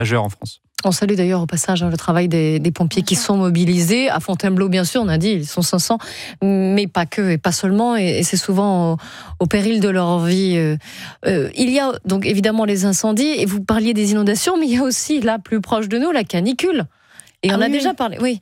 majeur en France. On salue d'ailleurs au passage le travail des pompiers qui sont mobilisés. À Fontainebleau, bien sûr, on a dit, ils sont 500, mais pas que, et pas seulement, et c'est souvent au péril de leur vie. Il y a donc évidemment les incendies, et vous parliez des inondations, mais il y a aussi, là, plus proche de nous, la canicule. Et on a déjà parlé, oui.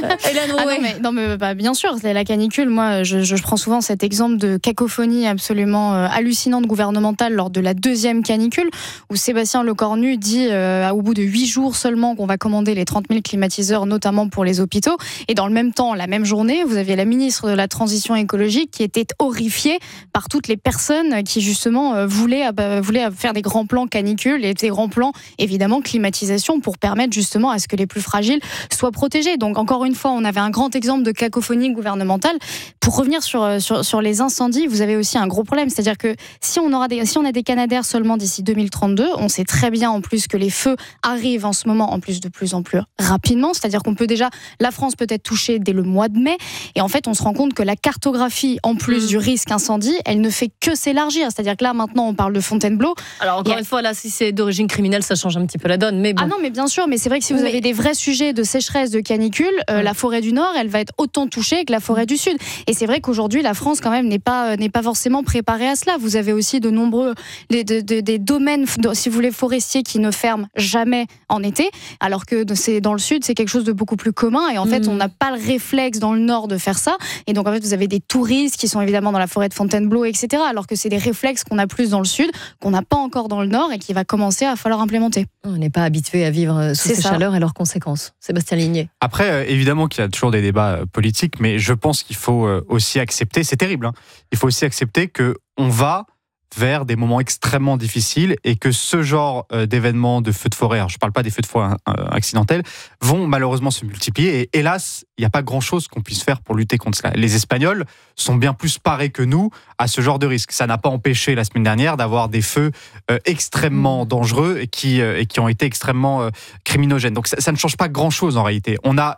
Hélène, non mais bien sûr, la canicule, moi je prends souvent cet exemple de cacophonie absolument hallucinante gouvernementale lors de la deuxième canicule, où Sébastien Lecornu dit au bout de 8 jours seulement qu'on va commander les 30 000 climatiseurs, notamment pour les hôpitaux. Et dans le même temps, la même journée, vous aviez la ministre de la Transition écologique qui était horrifiée par toutes les personnes qui justement voulaient faire des grands plans canicule et des grands plans évidemment climatisation pour permettre justement à ce que les plus fragiles soient protégés. Donc encore une fois, on avait un grand exemple de cacophonie gouvernementale. Pour revenir sur les incendies, vous avez aussi un gros problème, c'est-à-dire que si on a des Canadair seulement d'ici 2032, on sait très bien en plus que les feux arrivent en ce moment en plus de plus en plus rapidement, c'est-à-dire qu'on peut déjà, la France peut être touchée dès le mois de mai, et en fait on se rend compte que la cartographie en plus du risque incendie, elle ne fait que s'élargir, c'est-à-dire que là maintenant on parle de Fontainebleau. Alors encore une fois, là si c'est d'origine criminelle, ça change un petit peu la donne, mais bon. Ah non mais bien sûr, mais c'est vrai que si vous avez des vrais sujets de sécheresse, de canicule, la forêt du Nord, elle va être autant touchée que la forêt du Sud. Et c'est vrai qu'aujourd'hui, la France, quand même, n'est pas forcément préparée à cela. Vous avez aussi de nombreux des domaines, si vous voulez, forestiers qui ne ferment jamais en été, alors que dans le Sud, c'est quelque chose de beaucoup plus commun. Et en fait, on n'a pas le réflexe dans le Nord de faire ça. Et donc, en fait, vous avez des touristes qui sont évidemment dans la forêt de Fontainebleau, etc. Alors que c'est des réflexes qu'on a plus dans le Sud, qu'on n'a pas encore dans le Nord et qui va commencer à falloir implémenter. On n'est pas habitué à vivre sous ces chaleurs et leurs conséquences. Sébastien Ligné. Après, évidemment qu'il y a toujours des débats politiques, mais je pense qu'il faut aussi accepter, c'est terrible, hein, il faut aussi accepter qu'on va vers des moments extrêmement difficiles et que ce genre d'événements de feux de forêt, alors je ne parle pas des feux de forêt accidentels, vont malheureusement se multiplier et hélas, il n'y a pas grand-chose qu'on puisse faire pour lutter contre cela. Les Espagnols sont bien plus parés que nous à ce genre de risque. Ça n'a pas empêché la semaine dernière d'avoir des feux extrêmement dangereux et qui ont été extrêmement criminogènes. Donc ça ne change pas grand-chose en réalité. On a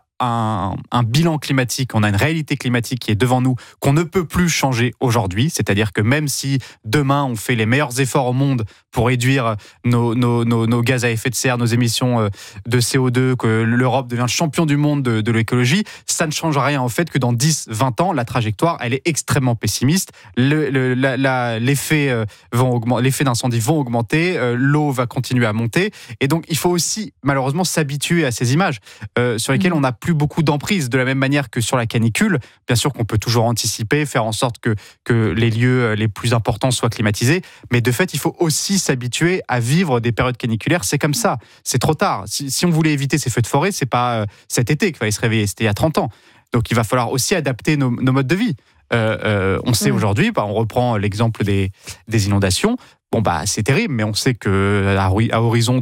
un bilan climatique, on a une réalité climatique qui est devant nous, qu'on ne peut plus changer aujourd'hui. C'est-à-dire que même si demain on fait les meilleurs efforts au monde pour réduire nos gaz à effet de serre, nos émissions de CO2, que l'Europe devient le champion du monde de l'écologie, ça ne change rien au fait que dans 10-20 ans, la trajectoire, elle est extrêmement pessimiste. L'effet d'incendie vont augmenter, l'eau va continuer à monter. Et donc, il faut aussi, malheureusement, s'habituer à ces images sur lesquelles on n'a plus beaucoup d'emprise, de la même manière que sur la canicule. Bien sûr qu'on peut toujours anticiper, faire en sorte que les lieux les plus importants soient climatisés, mais de fait, il faut aussi s'habituer à vivre des périodes caniculaires. C'est comme ça, c'est trop tard. Si on voulait éviter ces feux de forêt, c'est pas cet été qu'il fallait se réveiller, c'était il y a 30 ans. Donc il va falloir aussi adapter nos modes de vie. On sait aujourd'hui, on reprend l'exemple des inondations, c'est terrible, mais on sait qu'à horizon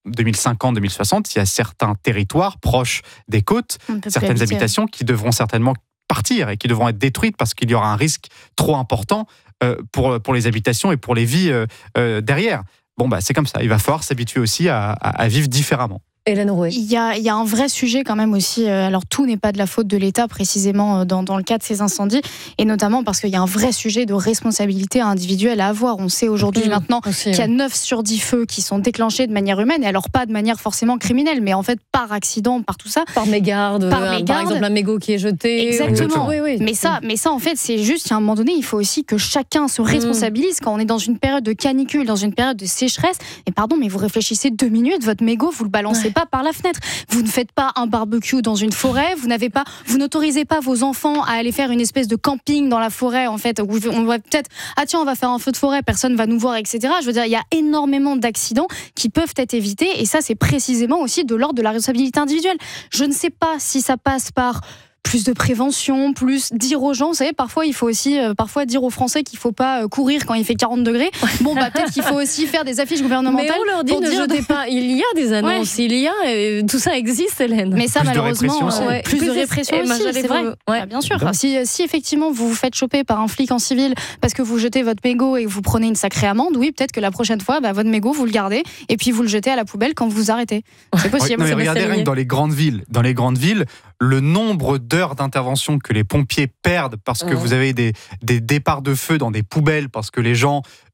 2050-2060, il y a certains territoires proches des côtes, certaines habitations qui devront certainement partir et qui devront être détruites parce qu'il y aura un risque trop important pour les habitations et pour les vies derrière. C'est comme ça, il va falloir s'habituer aussi à vivre différemment. Hélène Rouet. Il y a un vrai sujet quand même aussi, alors tout n'est pas de la faute de l'État précisément dans le cas de ces incendies, et notamment parce qu'il y a un vrai sujet de responsabilité individuelle à avoir. On sait aujourd'hui maintenant qu'il y a 9 sur 10 feux qui sont déclenchés de manière humaine, et alors pas de manière forcément criminelle, mais en fait par accident, par tout ça. Par mégarde, par exemple un mégot qui est jeté. Exactement. Oui. Mais ça en fait c'est juste, à un moment donné, il faut aussi que chacun se responsabilise quand on est dans une période de canicule, dans une période de sécheresse, et pardon, mais vous réfléchissez 2 minutes, votre mégot, vous le balancez pas par la fenêtre. Vous ne faites pas un barbecue dans une forêt, vous n'autorisez pas vos enfants à aller faire une espèce de camping dans la forêt, en fait, où on va peut-être, on va faire un feu de forêt, personne va nous voir, etc. Je veux dire, il y a énormément d'accidents qui peuvent être évités, et ça, c'est précisément aussi de l'ordre de la responsabilité individuelle. Je ne sais pas si ça passe par plus de prévention, plus dire aux gens, vous savez, parfois il faut aussi dire aux Français qu'il ne faut pas courir quand il fait 40 degrés. Peut-être qu'il faut aussi faire des affiches gouvernementales. Mais on leur dit ne jetez pas. Il y a des annonces, tout ça existe, Hélène. Mais ça, plus malheureusement, plus de répression aussi, c'est vrai. Bien sûr. Si effectivement vous vous faites choper par un flic en civil parce que vous jetez votre mégot et que vous prenez une sacrée amende, oui, peut-être que la prochaine fois, votre mégot, vous le gardez et puis vous le jetez à la poubelle quand vous vous arrêtez. C'est possible. Regardez, rien que dans les grandes villes, le nombre d'heures d'intervention que les pompiers perdent parce que vous avez des départs de feu dans des poubelles, parce que les gens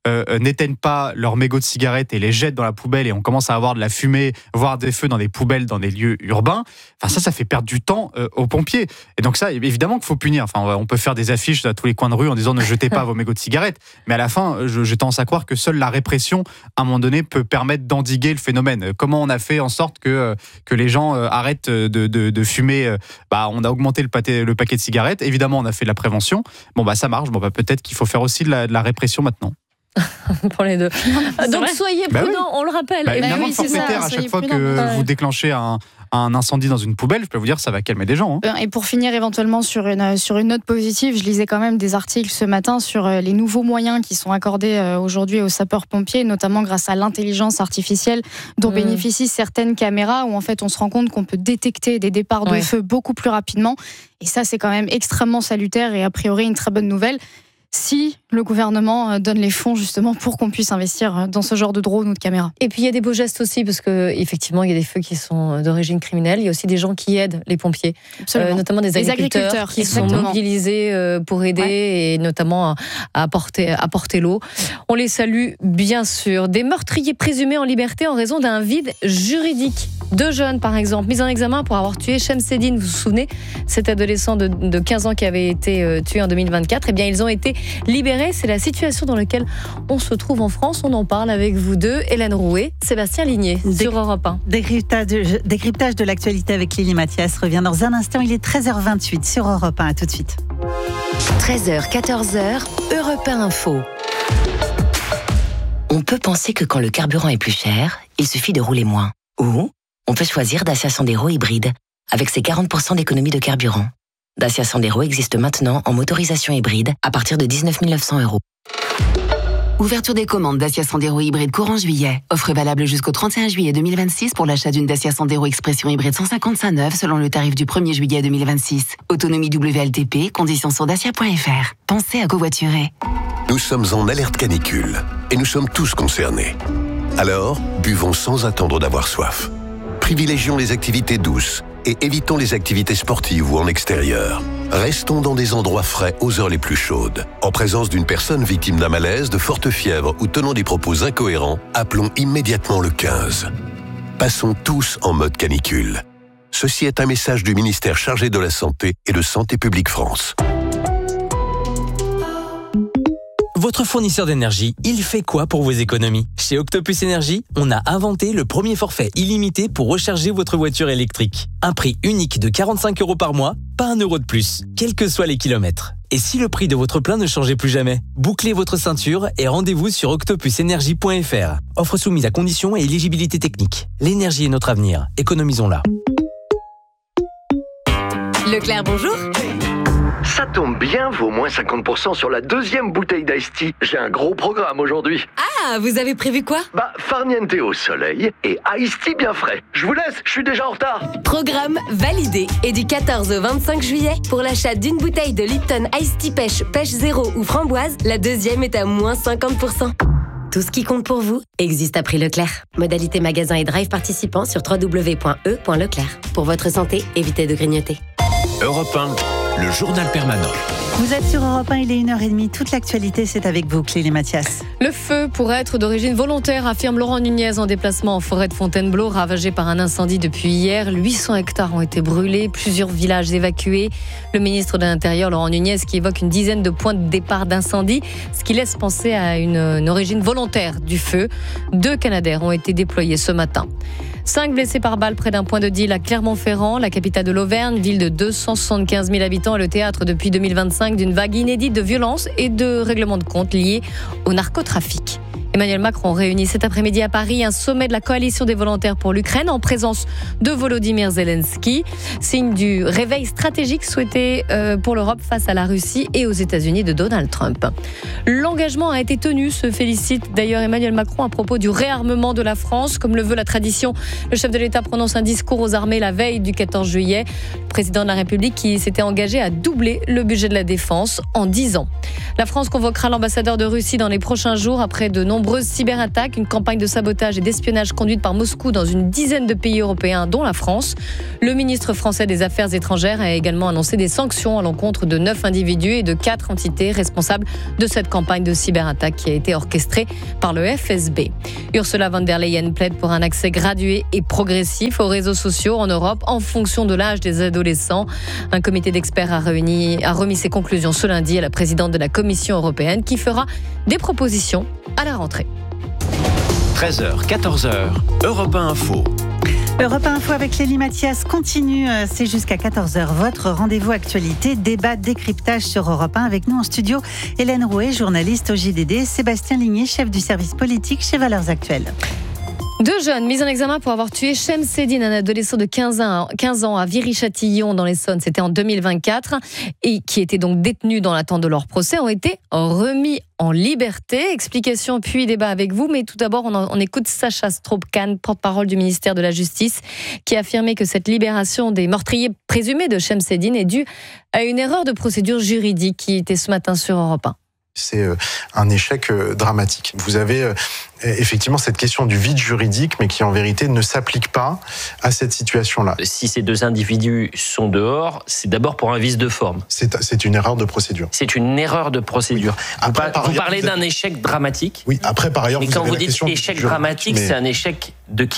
n'éteignent pas leurs mégots de cigarettes et les jettent dans la poubelle et on commence à avoir de la fumée, voire des feux dans des poubelles dans des lieux urbains, ça fait perdre du temps aux pompiers. Et donc ça, évidemment qu'il faut punir. On peut faire des affiches à tous les coins de rue en disant ne jetez pas vos mégots de cigarettes, mais à la fin, j'ai tendance à croire que seule la répression, à un moment donné, peut permettre d'endiguer le phénomène. Comment on a fait en sorte que les gens arrêtent de fumer? On a augmenté le paquet de cigarettes. Évidemment, on a fait de la prévention. Ça marche. Peut-être qu'il faut faire aussi de la répression maintenant. Pour les deux. Donc soyez prudents, on le rappelle. Une amende forfaitaire à chaque fois que vous déclenchez un incendie dans une poubelle, je peux vous dire, ça va calmer des gens. Et pour finir éventuellement sur une note positive, je lisais quand même des articles ce matin sur les nouveaux moyens qui sont accordés aujourd'hui aux sapeurs-pompiers, notamment grâce à l'intelligence artificielle dont bénéficient certaines caméras, où en fait on se rend compte qu'on peut détecter des départs de feu beaucoup plus rapidement. Et ça, c'est quand même extrêmement salutaire et a priori une très bonne nouvelle. Si le gouvernement donne les fonds justement pour qu'on puisse investir dans ce genre de drone ou de caméra. Et puis il y a des beaux gestes aussi, parce qu'effectivement il y a des feux qui sont d'origine criminelle. Il y a aussi des gens qui aident les pompiers, notamment des agriculteurs qui sont mobilisés pour aider et notamment à apporter l'eau. On les salue bien sûr. Des meurtriers présumés en liberté en raison d'un vide juridique. 2 jeunes par exemple mis en examen pour avoir tué Shemseddine, vous vous souvenez, cet adolescent de 15 ans qui avait été tué en 2024. Eh bien ils ont été libérés. C'est la situation dans laquelle on se trouve en France. On en parle avec vous deux, Hélène Rouet, Sébastien Ligné, sur Europe 1. Décryptage de l'actualité avec Lily Mathias revient dans un instant. Il est 13h28 sur Europe 1. À tout de suite. 13h, 14h, Europe 1 Info. On peut penser que quand le carburant est plus cher, il suffit de rouler moins. Ou on peut choisir Dacia Sandero hybride, avec ses 40% d'économie de carburant. Dacia Sandero existe maintenant en motorisation hybride à partir de 19 900 €. Ouverture des commandes Dacia Sandero hybride courant juillet. Offre valable jusqu'au 31 juillet 2026 pour l'achat d'une Dacia Sandero Expression hybride 155 neuve selon le tarif du 1er juillet 2026. Autonomie WLTP, conditions sur dacia.fr. Pensez à covoiturer. Nous sommes en alerte canicule et nous sommes tous concernés. Alors, buvons sans attendre d'avoir soif. Privilégions les activités douces et évitons les activités sportives ou en extérieur. Restons dans des endroits frais aux heures les plus chaudes. En présence d'une personne victime d'un malaise, de forte fièvre ou tenant des propos incohérents, appelons immédiatement le 15. Passons tous en mode canicule. Ceci est un message du ministère chargé de la Santé et de Santé publique France. Votre fournisseur d'énergie, il fait quoi pour vos économies? Chez Octopus Énergie, on a inventé le premier forfait illimité pour recharger votre voiture électrique. Un prix unique de 45 € par mois, pas 1 € de plus, quels que soient les kilomètres. Et si le prix de votre plein ne changeait plus jamais? Bouclez votre ceinture et rendez-vous sur octopusenergie.fr. Offre soumise à conditions et éligibilité technique. L'énergie est notre avenir, économisons-la. Leclerc, bonjour. Ça tombe bien, vaut moins 50% sur la 2e bouteille d'Ice Tea. J'ai un gros programme aujourd'hui. Ah, vous avez prévu quoi? Farniente au soleil et Ice Tea bien frais. Je vous laisse, je suis déjà en retard. Programme validé. Et du 14 au 25 juillet, pour l'achat d'une bouteille de Lipton Ice Tea Pêche Zéro ou Framboise, la 2e est à moins 50%. Tout ce qui compte pour vous existe à prix Leclerc. Modalité magasin et drive participants sur www.e.leclerc. Pour votre santé, évitez de grignoter. Europe 1, le journal permanent. Vous êtes sur Europe 1, il est 1h30. Toute l'actualité, c'est avec vous, Clélie Mathias. Le feu pourrait être d'origine volontaire, affirme Laurent Nunez en déplacement en forêt de Fontainebleau, ravagée par un incendie depuis hier. 800 hectares ont été brûlés, plusieurs villages évacués. Le ministre de l'Intérieur, Laurent Nunez, qui évoque une dizaine de points de départ d'incendie, ce qui laisse penser à une origine volontaire du feu. 2 Canadair ont été déployés ce matin. 5 blessés par balle près d'un point de deal à Clermont-Ferrand, la capitale de l'Auvergne, ville de 275 000 habitants, est le théâtre depuis 2025 d'une vague inédite de violence et de règlements de compte liés au narcotrafic. Emmanuel Macron réunit cet après-midi à Paris un sommet de la coalition des volontaires pour l'Ukraine en présence de Volodymyr Zelensky, signe du réveil stratégique souhaité pour l'Europe face à la Russie et aux États-Unis de Donald Trump. L'engagement a été tenu, se félicite d'ailleurs Emmanuel Macron à propos du réarmement de la France. Comme le veut la tradition, le chef de l'État prononce un discours aux armées la veille du 14 juillet. Le président de la République qui s'était engagé à doubler le budget de la défense en 10 ans. La France convoquera l'ambassadeur de Russie dans les prochains jours après de nombreux nombreuses cyberattaques, une campagne de sabotage et d'espionnage conduite par Moscou dans une dizaine de pays européens, dont la France. Le ministre français des Affaires étrangères a également annoncé des sanctions à l'encontre de 9 individus et de 4 entités responsables de cette campagne de cyberattaque qui a été orchestrée par le FSB. Ursula von der Leyen plaide pour un accès gradué et progressif aux réseaux sociaux en Europe en fonction de l'âge des adolescents. Un comité d'experts a remis ses conclusions ce lundi à la présidente de la Commission européenne qui fera des propositions à la rentrée. 13h, 14h, Europe 1 Info. Europe 1 Info avec Lélie Mathias continue, c'est jusqu'à 14h. Votre rendez-vous actualité, débat, décryptage sur Europe 1. Avec nous en studio, Hélène Rouet, journaliste au JDD, Sébastien Ligné, chef du service politique chez Valeurs Actuelles. 2 jeunes mis en examen pour avoir tué Shemseddine, un adolescent de 15 ans à Viry-Châtillon dans l'Essonne. C'était en 2024 et qui était donc détenu dans l'attente de leur procès, ont été remis en liberté. Explication puis débat avec vous. Mais tout d'abord, on écoute Sacha Stroop-Khan, porte-parole du ministère de la Justice, qui a affirmé que cette libération des meurtriers présumés de Shemseddine est due à une erreur de procédure juridique qui était ce matin sur Europe 1. C'est un échec dramatique. Vous avez effectivement cette question du vide juridique, mais qui en vérité ne s'applique pas à cette situation-là. Si ces 2 individus sont dehors, c'est d'abord pour un vice de forme. C'est une erreur de procédure. C'est une erreur de procédure. Oui. Après, vous parlez d'un échec dramatique. Oui, après par ailleurs, mais quand vous dites échec dramatique, c'est un échec de qui ?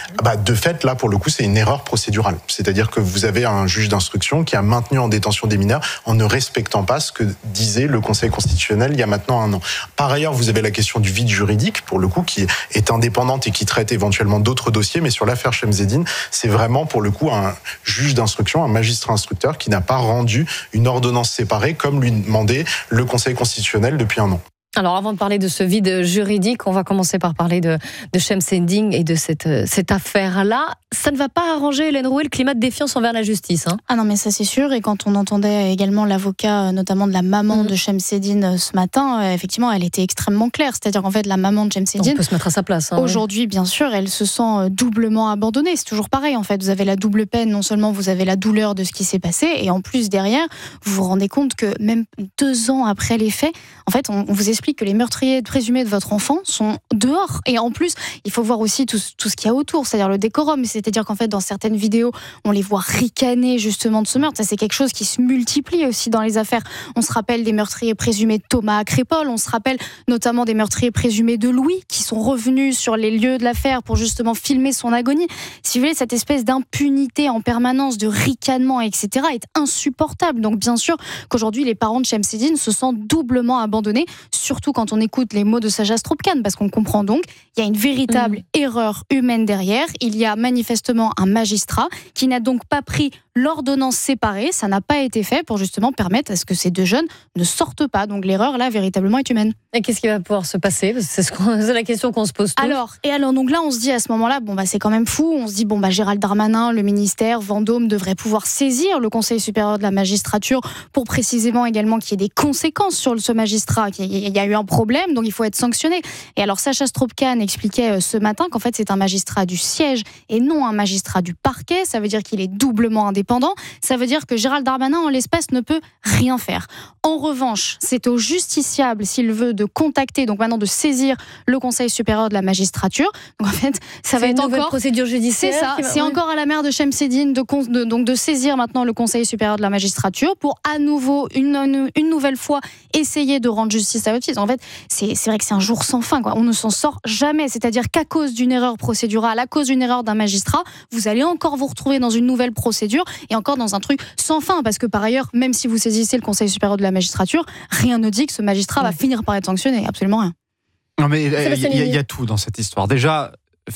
De fait, là, pour le coup, c'est une erreur procédurale. C'est-à-dire que vous avez un juge d'instruction qui a maintenu en détention des mineurs en ne respectant pas ce que disait le Conseil constitutionnel il y a maintenant 1 an. Par ailleurs, vous avez la question du vide juridique, pour le coup, qui est indépendante et qui traite éventuellement d'autres dossiers. Mais sur l'affaire Shemseddine, c'est vraiment, pour le coup, un juge d'instruction, un magistrat instructeur qui n'a pas rendu une ordonnance séparée comme lui demandait le Conseil constitutionnel depuis 1 an. Alors avant de parler de ce vide juridique, on va commencer par parler de Shemseddine et de cette affaire-là. Ça ne va pas arranger, Hélène Rouet, le climat de défiance envers la justice. Ah non, mais ça c'est sûr. Et quand on entendait également l'avocat, notamment de la maman de Shemseddine ce matin, effectivement, elle était extrêmement claire. C'est-à-dire qu'en fait, la maman de Shemseddine, on peut se mettre à sa place. Aujourd'hui, bien sûr, elle se sent doublement abandonnée. C'est toujours pareil, en fait. Vous avez la double peine. Non seulement vous avez la douleur de ce qui s'est passé, et en plus, derrière, vous vous rendez compte que même 2 ans après les faits, en fait, on vous explique que les meurtriers présumés de votre enfant sont dehors. Et en plus, il faut voir aussi tout ce qu'il y a autour, c'est-à-dire le décorum. C'est-à-dire qu'en fait, dans certaines vidéos, on les voit ricaner justement de ce meurtre. Ça, c'est quelque chose qui se multiplie aussi dans les affaires. On se rappelle des meurtriers présumés de Thomas Crépol. On se rappelle notamment des meurtriers présumés de Louis, qui sont revenus sur les lieux de l'affaire pour justement filmer son agonie. Si vous voulez, cette espèce d'impunité en permanence, de ricanement, etc., est insupportable. Donc, bien sûr qu'aujourd'hui, les parents de Shemseddine se sentent doublement abandonnés, surtout quand on écoute les mots de Sacha Stroop-Khan, parce qu'on comprend donc qu'il y a une véritable erreur humaine derrière. Il y a manifestement un magistrat qui n'a donc pas pris l'ordonnance séparée. Ça n'a pas été fait pour justement permettre à ce que ces 2 jeunes ne sortent pas. Donc l'erreur là, véritablement, est humaine. Et qu'est-ce qui va pouvoir se passer ? C'est la question qu'on se pose tous. Alors, donc là, on se dit à ce moment-là, c'est quand même fou. On se dit, Gérald Darmanin, le ministère, Vendôme devrait pouvoir saisir le Conseil supérieur de la magistrature pour précisément également qu'il y ait des conséquences sur ce magistrat. Il y a eu un problème, donc il faut être sanctionné. Et alors, Sacha Stroop-Khan expliquait ce matin qu'en fait, c'est un magistrat du siège et non un magistrat du parquet. Ça veut dire qu'il est doublement indépendant. Ça veut dire que Gérald Darmanin, en l'espèce, ne peut rien faire. En revanche, c'est au justiciable, s'il veut, de contacter, donc maintenant de saisir le Conseil supérieur de la magistrature. Donc en fait, ça va être encore procédure judiciaire. C'est ça. C'est encore à la mère de Shemseddine de saisir maintenant le Conseil supérieur de la magistrature pour à nouveau une nouvelle fois essayer de rendre justice à votre fils. En fait, c'est vrai que c'est un jour sans fin, quoi. On ne s'en sort jamais. C'est-à-dire qu'à cause d'une erreur procédurale, à cause d'une erreur d'un magistrat, vous allez encore vous retrouver dans une nouvelle procédure et encore dans un truc sans fin. Parce que par ailleurs, même si vous saisissez le Conseil supérieur de la magistrature, rien ne dit que ce magistrat va finir par être sanctionné. Absolument rien. Non, mais il y a tout dans cette histoire. Déjà,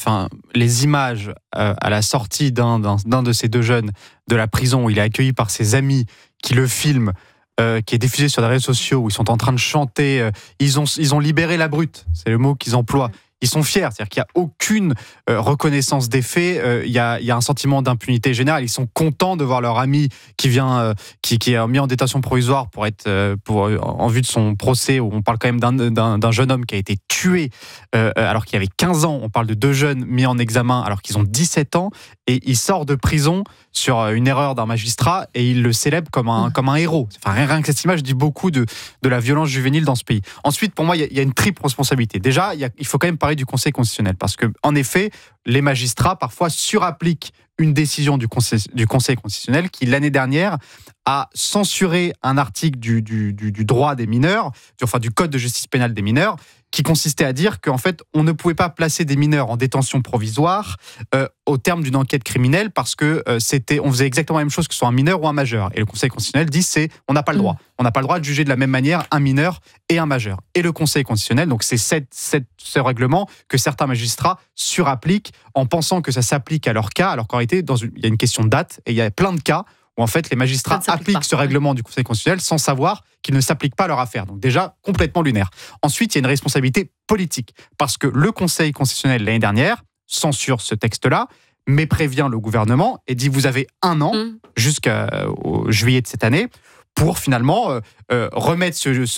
les images à la sortie d'un de ces 2 jeunes de la prison où il est accueilli par ses amis qui le filment, qui est diffusé sur les réseaux sociaux où ils sont en train de chanter. Ils ont libéré la brute, c'est le mot qu'ils emploient. ils sont fiers. C'est-à-dire qu'il n'y a aucune reconnaissance des faits. Il y a un sentiment d'impunité générale. Ils sont contents de voir leur ami qui est mis en détention provisoire en vue de son procès. Où on parle quand même d'un jeune homme qui a été tué alors qu'il avait 15 ans. On parle de 2 jeunes mis en examen alors qu'ils ont 17 ans. Et il sort de prison sur une erreur d'un magistrat et il le célèbre comme un héros. Enfin, rien que cette image dit beaucoup de la violence juvénile dans ce pays. Ensuite, pour moi, il y a une triple responsabilité. Déjà, il faut quand même parler du Conseil constitutionnel parce que, en effet, les magistrats parfois surappliquent une décision du Conseil constitutionnel qui, l'année dernière, a censuré un article du droit des mineurs, du Code de justice pénale des mineurs, qui consistait à dire qu'en fait, on ne pouvait pas placer des mineurs en détention provisoire au terme d'une enquête criminelle parce que on faisait exactement la même chose que ce soit un mineur ou un majeur. Et le Conseil constitutionnel dit on n'a pas le droit. On n'a pas le droit de juger de la même manière un mineur et un majeur. Et le Conseil constitutionnel, donc c'est ce règlement que certains magistrats surappliquent en pensant que ça s'applique à leur cas, alors qu'en réalité, il y a une question de date et il y a plein de cas où en fait les magistrats appliquent ce règlement du Conseil constitutionnel sans savoir qu'il ne s'applique pas à leur affaire. Donc déjà, complètement lunaire. Ensuite, il y a une responsabilité politique, parce que le Conseil constitutionnel, l'année dernière, censure ce texte-là, mais prévient le gouvernement et dit vous avez 1 an, jusqu'au juillet de cette année, pour finalement remettre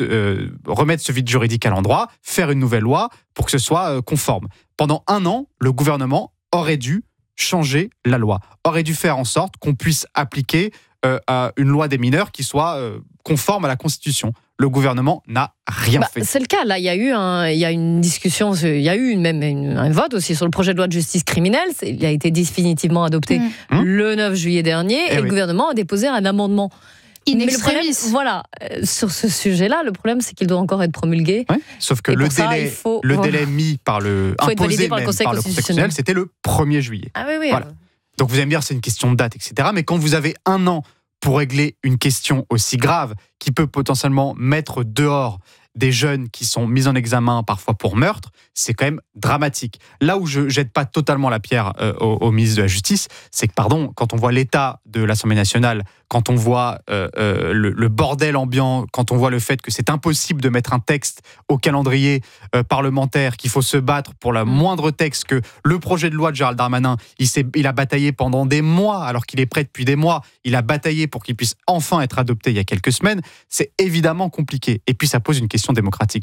ce vide juridique à l'endroit, faire une nouvelle loi pour que ce soit conforme. Pendant 1 an, le gouvernement aurait dû changer la loi, aurait dû faire en sorte qu'on puisse appliquer une loi des mineurs qui soit conforme à la Constitution. Le gouvernement n'a rien fait. C'est le cas. Là, il y a une discussion, il y a eu un vote aussi sur le projet de loi de justice criminelle. Il a été définitivement adopté le 9 juillet dernier et le gouvernement a déposé un amendement. Mais le problème, sur ce sujet-là, le problème, c'est qu'il doit encore être promulgué. Ouais. Sauf que le délai mis imposé par le Conseil constitutionnel, c'était le 1er juillet. Ah oui. Voilà. Donc vous allez me dire, c'est une question de date, etc. Mais quand vous avez 1 an pour régler une question aussi grave qui peut potentiellement mettre dehors des jeunes qui sont mis en examen parfois pour meurtre, c'est quand même dramatique. Là où je jette pas totalement la pierre au ministre de la Justice, c'est que, quand on voit l'état de l'Assemblée nationale, quand on voit le bordel ambiant, quand on voit le fait que c'est impossible de mettre un texte au calendrier parlementaire, qu'il faut se battre pour le moindre texte, que le projet de loi de Gérald Darmanin, il a bataillé pendant des mois, alors qu'il est prêt depuis des mois, il a bataillé pour qu'il puisse enfin être adopté il y a quelques semaines, c'est évidemment compliqué. Et puis ça pose une question démocratique,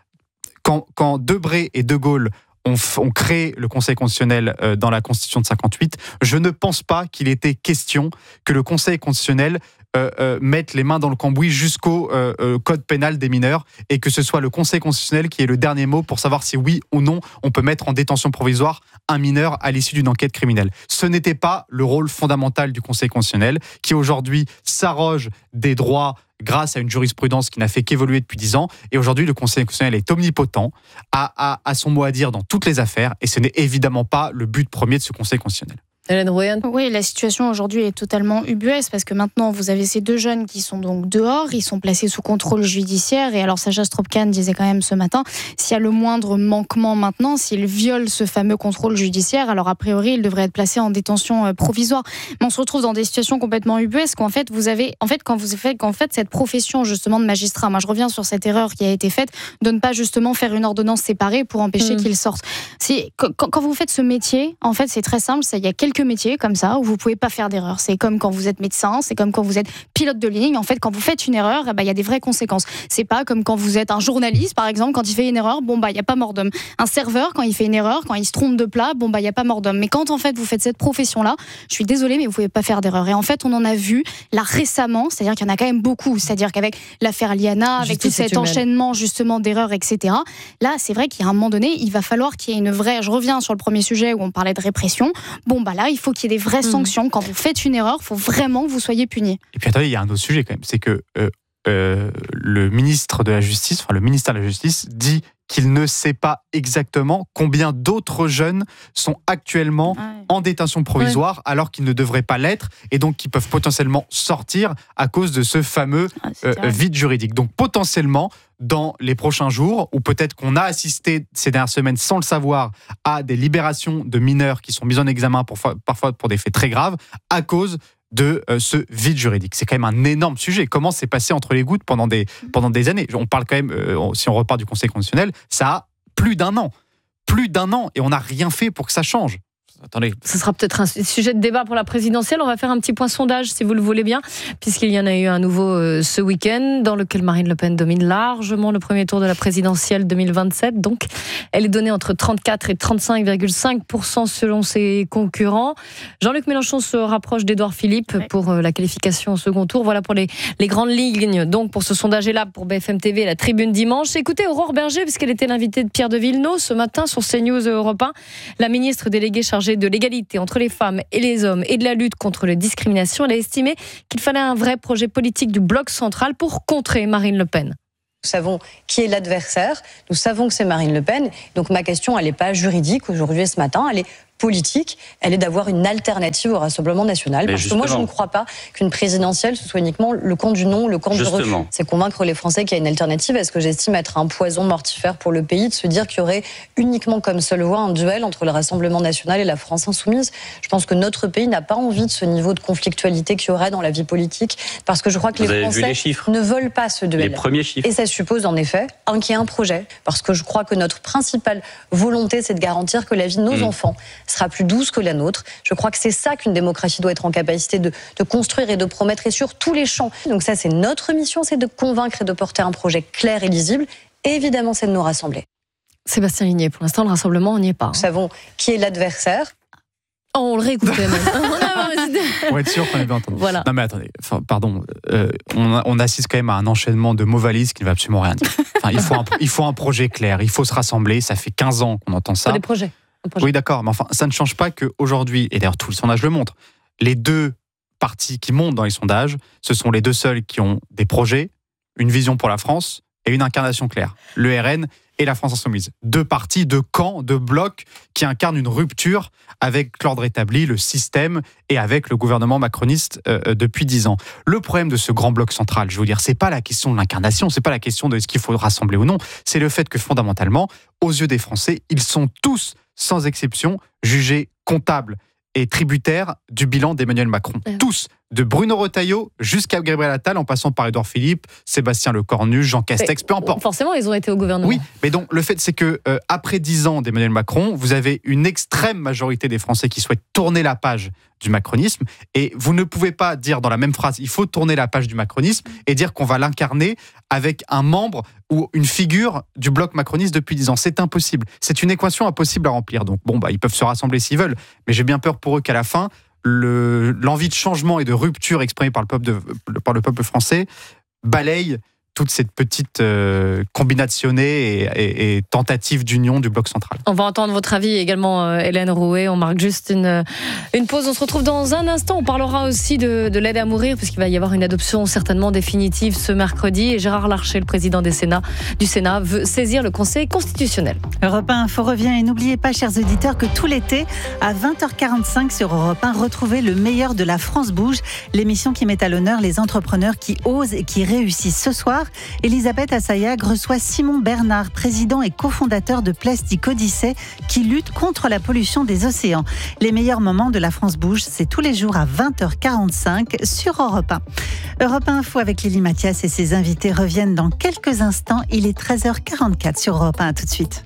Quand Debré et De Gaulle ont créé le Conseil constitutionnel dans la Constitution de 58, je ne pense pas qu'il était question que le Conseil constitutionnel mette les mains dans le cambouis jusqu'au code pénal des mineurs et que ce soit le Conseil constitutionnel qui ait le dernier mot pour savoir si oui ou non on peut mettre en détention provisoire un mineur à l'issue d'une enquête criminelle. Ce n'était pas le rôle fondamental du Conseil constitutionnel qui aujourd'hui s'arroge des droits grâce à une jurisprudence qui n'a fait qu'évoluer depuis 10 ans. Et aujourd'hui, le Conseil constitutionnel est omnipotent, a son mot à dire dans toutes les affaires, et ce n'est évidemment pas le but premier de ce Conseil constitutionnel. Hélène Rouhen. Oui, la situation aujourd'hui est totalement ubuesque parce que maintenant vous avez ces 2 jeunes qui sont donc dehors, ils sont placés sous contrôle judiciaire et alors Sacha Straup-Kahn disait quand même ce matin, s'il y a le moindre manquement maintenant, s'ils violent ce fameux contrôle judiciaire, alors a priori ils devraient être placés en détention provisoire. Mais on se retrouve dans des situations complètement ubuesques où quand vous faites cette profession justement de magistrat, moi je reviens sur cette erreur qui a été faite de ne pas justement faire une ordonnance séparée pour empêcher qu'ils sortent. Quand vous faites ce métier, en fait c'est très simple, il y a quelques métiers comme ça où vous pouvez pas faire d'erreur. C'est comme quand vous êtes médecin, c'est comme quand vous êtes pilote de ligne. En fait, quand vous faites une erreur, il y a des vraies conséquences. C'est pas comme quand vous êtes un journaliste, par exemple, quand il fait une erreur, il y a pas mort d'homme. Un serveur, quand il fait une erreur, quand il se trompe de plat, il y a pas mort d'homme. Mais quand en fait vous faites cette profession-là, je suis désolée, mais vous pouvez pas faire d'erreur. Et en fait, on en a vu là récemment, c'est-à-dire qu'il y en a quand même beaucoup. C'est-à-dire qu'avec l'affaire Liana, avec tout cet enchaînement justement d'erreurs, etc. Là, c'est vrai qu'il y a un moment donné, il va falloir qu'il y ait une vraie. Je reviens sur le premier sujet où on parlait de répression. Là, il faut qu'il y ait des vraies sanctions. Quand vous faites une erreur, il faut vraiment que vous soyez puni. Et puis attendez, il y a un autre sujet quand même, c'est que le ministre de la Justice, le ministère de la Justice dit qu'il ne sait pas exactement combien d'autres jeunes sont actuellement en détention provisoire alors qu'ils ne devraient pas l'être et donc qui peuvent potentiellement sortir à cause de ce fameux vide juridique. Donc potentiellement, dans les prochains jours, ou peut-être qu'on a assisté ces dernières semaines sans le savoir à des libérations de mineurs qui sont mis en examen parfois pour des faits très graves à cause de ce vide juridique. C'est quand même un énorme sujet. Comment c'est passé entre les gouttes pendant des années ? On parle quand même, si on repart du Conseil constitutionnel, ça a plus d'1 an. plus d'1 an et on n'a rien fait pour que ça change. Attendez. Ce sera peut-être un sujet de débat pour la présidentielle. On va faire un petit point sondage, si vous le voulez bien, puisqu'il y en a eu un nouveau ce week-end, dans lequel Marine Le Pen domine largement le premier tour de la présidentielle 2027. Donc, elle est donnée entre 34 et 35,5% selon ses concurrents. Jean-Luc Mélenchon se rapproche d'Édouard Philippe pour la qualification au second tour. Voilà pour les grandes lignes. Donc, pour ce sondage est là pour BFM TV et la Tribune dimanche. Écoutez Aurore Berger, puisqu'elle était l'invitée de Pierre de Villeneuve ce matin sur CNews Europe 1, la ministre déléguée chargée de l'égalité entre les femmes et les hommes et de la lutte contre les discriminations. Elle a estimé qu'il fallait un vrai projet politique du bloc central pour contrer Marine Le Pen. Nous savons qui est l'adversaire, nous savons que c'est Marine Le Pen. Donc ma question, elle n'est pas juridique aujourd'hui et ce matin, elle est politique, elle est d'avoir une alternative au Rassemblement national. Parce que moi, je ne crois pas qu'une présidentielle, ce soit uniquement le camp du non, le camp du refus. C'est convaincre les Français qu'il y a une alternative. Est-ce que j'estime être un poison mortifère pour le pays de se dire qu'il y aurait uniquement comme seule voie un duel entre le Rassemblement national et la France insoumise? Je pense que notre pays n'a pas envie de ce niveau de conflictualité qu'il y aurait dans la vie politique, parce que je crois que les Français ne veulent pas ce duel. Les premiers chiffres. Et ça suppose en effet qu'il y ait un projet, parce que je crois que notre principale volonté, c'est de garantir que la vie de nos enfants sera plus douce que la nôtre. Je crois que c'est ça qu'une démocratie doit être en capacité de construire et de promettre, et sur tous les champs. Donc ça, c'est notre mission, c'est de convaincre et de porter un projet clair et lisible. Et évidemment, c'est de nous rassembler. Sébastien Ligné, pour l'instant, le rassemblement, on n'y est pas. Nous savons qui est l'adversaire. Oh, on le réécoutait même. On va être sûr qu'on est bien entendu. Voilà. Non mais attendez, pardon, on assiste quand même à un enchaînement de mots valises qui ne va absolument rien dire. Il faut un projet clair, il faut se rassembler, ça fait 15 ans qu'on entend ça. Des projets. Oui, d'accord, mais enfin, ça ne change pas qu'aujourd'hui, et d'ailleurs tous les sondages le montrent, les deux partis qui montent dans les sondages, ce sont les deux seuls qui ont des projets, une vision pour la France et une incarnation claire. Le RN et la France insoumise. Deux partis, deux camps, deux blocs qui incarnent une rupture avec l'ordre établi, le système et avec le gouvernement macroniste depuis 10 ans. Le problème de ce grand bloc central, je veux dire, c'est pas la question de l'incarnation, c'est pas la question de ce qu'il faut rassembler ou non, c'est le fait que fondamentalement, aux yeux des Français, ils sont tous, sans exception, jugés comptables et tributaires du bilan d'Emmanuel Macron. Tous, de Bruno Retailleau jusqu'à Gabriel Attal, en passant par Édouard Philippe, Sébastien Lecornu, Jean Castex, peu importe. Forcément, ils ont été au gouvernement. Oui, mais donc le fait, c'est que après 10 ans d'Emmanuel Macron, vous avez une extrême majorité des Français qui souhaitent tourner la page du macronisme, et vous ne pouvez pas dire dans la même phrase, il faut tourner la page du macronisme, et dire qu'on va l'incarner avec un membre ou une figure du bloc macroniste depuis 10 ans. C'est impossible. C'est une équation impossible à remplir. Donc ils peuvent se rassembler s'ils veulent, mais j'ai bien peur pour eux qu'à la fin, l'envie de changement et de rupture exprimée par le peuple français balaye toute cette petite combinationnée et tentative d'union du bloc central. On va entendre votre avis également, Hélène Rouet. On marque juste une pause. On se retrouve dans un instant. On parlera aussi de l'aide à mourir, puisqu'il va y avoir une adoption certainement définitive ce mercredi. Et Gérard Larcher, le président du Sénat, veut saisir le Conseil constitutionnel. Europe 1 Info revient. Et n'oubliez pas, chers auditeurs, que tout l'été, à 20h45 sur Europe 1, retrouvez le meilleur de la France bouge, l'émission qui met à l'honneur les entrepreneurs qui osent et qui réussissent. Ce soir, Elisabeth Assayag reçoit Simon Bernard, président et cofondateur de Plastic Odyssée, qui lutte contre la pollution des océans. Les meilleurs moments de la France bouge, c'est tous les jours à 20h45 sur Europe 1. Europe 1 Info avec Lélie Mathias et ses invités reviennent dans quelques instants. Il est 13h44 sur Europe 1. À tout de suite.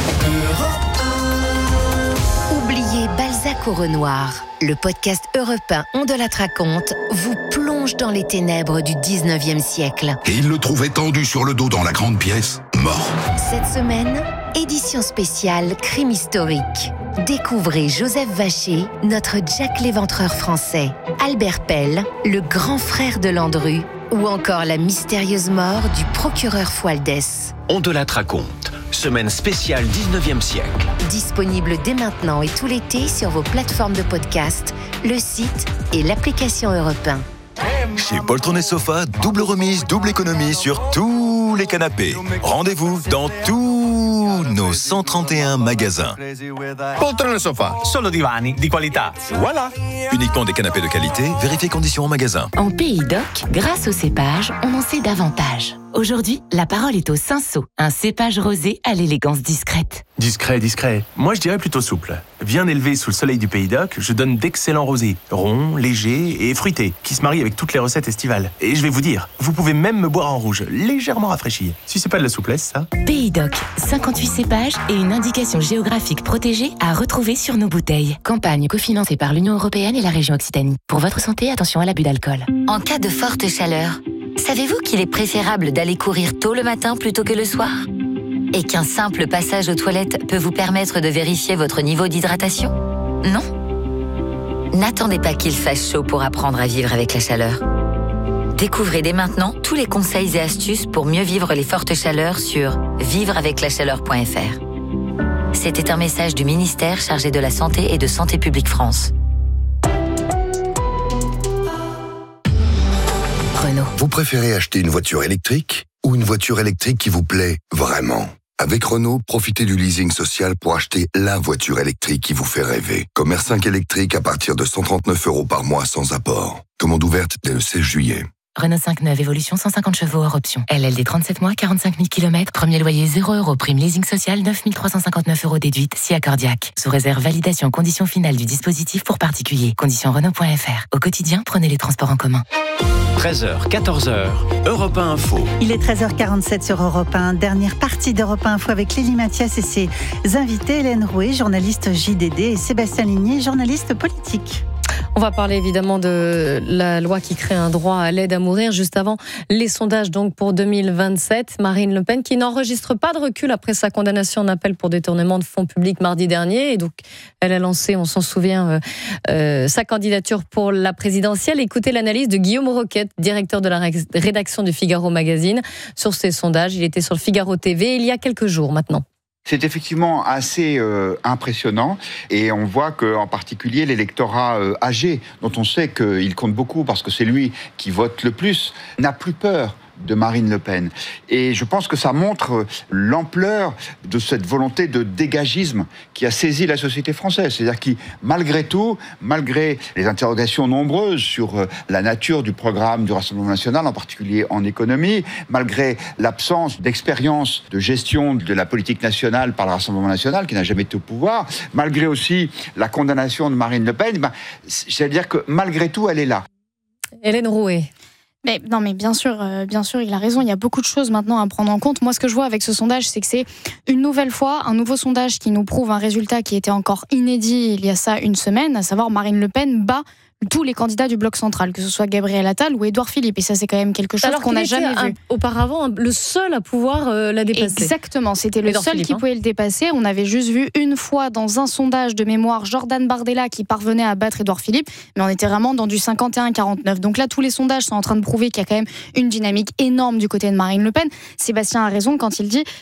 Oubliez Balzac au Renoir. Le podcast Europe 1 On de la raconte vous plonge dans les ténèbres du 19e siècle. Et il le trouvait tendu sur le dos dans la grande pièce, mort. Cette semaine, édition spéciale crime historique. Découvrez Joseph Vacher, notre Jack l'Éventreur français, Albert Pell, le grand frère de Landru, ou encore la mystérieuse mort du procureur Fualdès. On de la raconte. Semaine spéciale 19e siècle. Disponible dès maintenant et tout l'été sur vos plateformes de podcast, le site et l'application Europe 1. Chez Poltron et Sofa, double remise, double économie sur tous les canapés. Rendez-vous dans tous nos 131 magasins. Poltron et Sofa, solo divani di qualità. Voilà. Uniquement des canapés de qualité, vérifiez conditions en magasin. En Pays d'Oc, grâce au cépage, on en sait davantage. Aujourd'hui, la parole est au Cinsault, un cépage rosé à l'élégance discrète. Discret. Moi, je dirais plutôt souple. Bien élevé sous le soleil du Pays d'Oc, je donne d'excellents rosés, ronds, légers et fruités, qui se marient avec toutes les recettes estivales. Et je vais vous dire, vous pouvez même me boire en rouge, légèrement rafraîchi. Si c'est pas de la souplesse, ça. Pays d'Oc, 58 cépages et une indication géographique protégée à retrouver sur nos bouteilles. Campagne cofinancée par l'Union européenne et la région Occitanie. Pour votre santé, attention à l'abus d'alcool. En cas de forte chaleur, savez-vous qu'il est préférable d'aller courir tôt le matin plutôt que le soir ? Et qu'un simple passage aux toilettes peut vous permettre de vérifier votre niveau d'hydratation ? Non ? N'attendez pas qu'il fasse chaud pour apprendre à vivre avec la chaleur. Découvrez dès maintenant tous les conseils et astuces pour mieux vivre les fortes chaleurs sur vivreaveclachaleur.fr. C'était un message du ministère chargé de la Santé et de Santé publique France. Renault. Vous préférez acheter une voiture électrique ou une voiture électrique qui vous plaît vraiment ? Avec Renault, profitez du leasing social pour acheter la voiture électrique qui vous fait rêver. Comme R5 électrique à partir de 139 € par mois sans apport. Commande ouverte dès le 16 juillet. Renault 5 neuve, évolution 150 chevaux hors option. LLD 37 mois, 45 000 km, premier loyer 0 €, prime leasing social 9 359 € déduite, si accordiaque. Sous réserve validation conditions finales du dispositif pour particuliers. Conditions Renault.fr. Au quotidien, prenez les transports en commun. 13h, 14h, Europe 1 Info. Il est 13h47 sur Europe 1. Dernière partie d'Europe 1 Info avec Lélie Mathias et ses invités, Hélène Rouet, journaliste JDD, et Sébastien Ligné, journaliste politique. On va parler évidemment de la loi qui crée un droit à l'aide à mourir. Juste avant, les sondages donc pour 2027. Marine Le Pen qui n'enregistre pas de recul après sa condamnation en appel pour détournement de fonds publics mardi dernier. Et donc, elle a lancé, on s'en souvient, sa candidature pour la présidentielle. Écoutez l'analyse de Guillaume Roquette, directeur de la rédaction du Figaro Magazine, sur ces sondages. Il était sur le Figaro TV il y a quelques jours maintenant. C'est effectivement assez impressionnant et on voit qu'en particulier l'électorat âgé, dont on sait qu'il compte beaucoup parce que c'est lui qui vote le plus, n'a plus peur de Marine Le Pen. Et je pense que ça montre l'ampleur de cette volonté de dégagisme qui a saisi la société française. C'est-à-dire qui, malgré tout, malgré les interrogations nombreuses sur la nature du programme du Rassemblement national, en particulier en économie, malgré l'absence d'expérience de gestion de la politique nationale par le Rassemblement national, qui n'a jamais été au pouvoir, malgré aussi la condamnation de Marine Le Pen, c'est-à-dire que malgré tout, elle est là. Hélène Rouet. Mais bien sûr, il a raison. Il y a beaucoup de choses maintenant à prendre en compte. Moi, ce que je vois avec ce sondage, c'est que c'est une nouvelle fois un nouveau sondage qui nous prouve un résultat qui était encore inédit il y a ça une semaine, à savoir Marine Le Pen bat tous les candidats du bloc central, que ce soit Gabriel Attal ou Édouard Philippe. Et ça, c'est quand même quelque chose qu'on n'a jamais vu. Auparavant, le seul à pouvoir la dépasser. Exactement, c'était le seul qui pouvait le dépasser. On avait juste vu une fois dans un sondage de mémoire Jordan Bardella qui parvenait à battre Édouard Philippe, mais on était vraiment dans du 51-49. Donc là, tous les sondages sont en train de prouver qu'il y a quand même une dynamique énorme du côté de Marine Le Pen. Sébastien a raison quand il dit